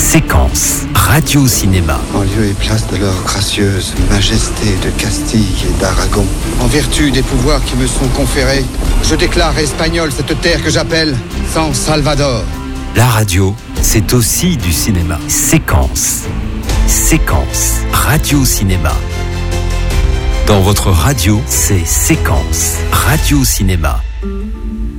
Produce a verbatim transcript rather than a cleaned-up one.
Séquence Radio-Cinéma. En lieu et place de leur gracieuse majesté de Castille et d'Aragon, en vertu des pouvoirs qui me sont conférés, je déclare espagnole cette terre que j'appelle San Salvador. La radio, c'est aussi du cinéma. Séquence. Séquence Radio-Cinéma. Dans votre radio, c'est Séquence Radio-Cinéma.